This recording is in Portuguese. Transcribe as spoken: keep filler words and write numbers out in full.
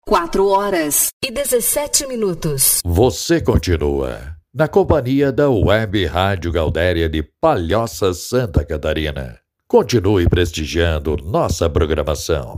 Quatro horas e dezessete minutos. Você continua na companhia da Web Rádio Gaudéria de Palhoça, Santa Catarina. Continue prestigiando nossa programação.